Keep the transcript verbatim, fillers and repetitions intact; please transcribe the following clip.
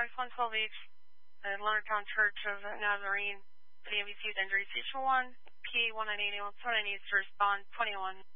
X one twelve H, uh, Leonardtown Church of Nazarene, the A B C's injury. Station one, P A one nine eight eight one seven, needs to respond twenty-one.